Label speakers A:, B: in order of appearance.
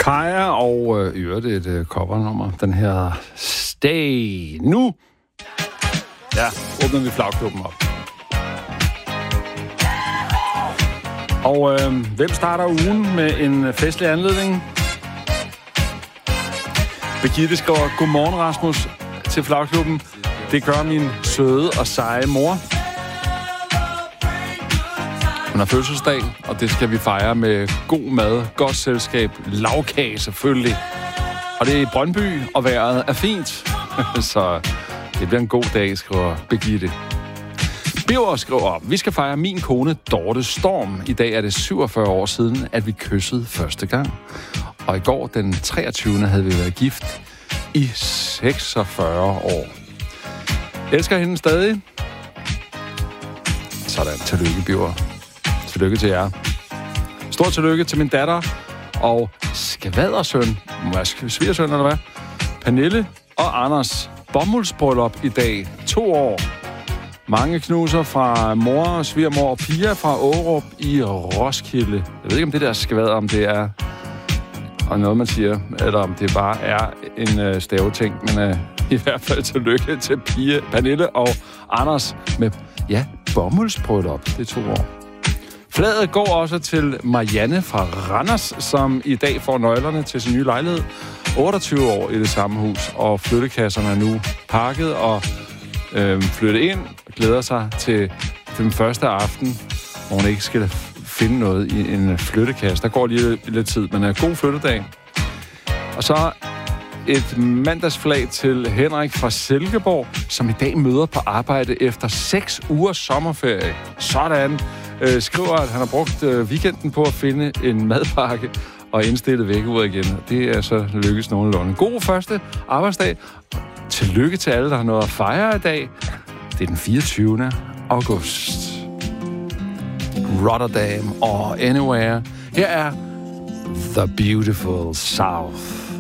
A: Kaja og øvrigt et covernummer. Den her Stay. Nu åbner vi flagklubben op. Og hvem starter ugen med en festlig anledning? Birgitte skriver, godmorgen Rasmus til flagklubben. Det gør min søde og seje mor. Hun har fødselsdag, og det skal vi fejre med god mad, godt selskab, lagkage selvfølgelig. Og det er i Brøndby, og vejret er fint. Så det bliver en god dag, skriver Birgitte. Birger skriver, vi skal fejre min kone Dorte Storm. I dag er det 47 år siden, at vi kyssede første gang. Og i går, den 23. havde vi været gift i 46 år. Elsker hende stadig. Sådan, tillykke, Birger. Tillykke til jer. Stort tillykke til min datter og skvadersøn, svigersøn eller hvad? Pernille og Anders. Bomuldsbryllup i dag. 2 år. Mange knuser fra mor, svigermor og Pia fra Aarup i Roskilde. Jeg ved ikke, om det der skvad, om det er og noget, man siger, eller om det bare er en staveting. Men i hvert fald tillykke til Pia, Pernille og Anders med, bomuldsbryllup. Det er 2 år. Flaget går også til Marianne fra Randers, som i dag får nøglerne til sin nye lejlighed. 28 år i det samme hus, og flyttekasserne er nu pakket og flyttet ind og glæder sig til den første aften, hvor hun ikke skal finde noget i en flyttekasse. Der går lige lidt tid, men er god flyttedag. Og så et mandagsflag til Henrik fra Silkeborg, som i dag møder på arbejde efter 6 ugers sommerferie. Sådan. Skriver, at han har brugt weekenden på at finde en madpakke og indstillet vækkeur igen. Det er så lykkes nogenlunde. God første arbejdsdag. Tillykke til alle, der har noget at fejre i dag. Det er den 24. august. Rotterdam og Anywhere. Her er The Beautiful South.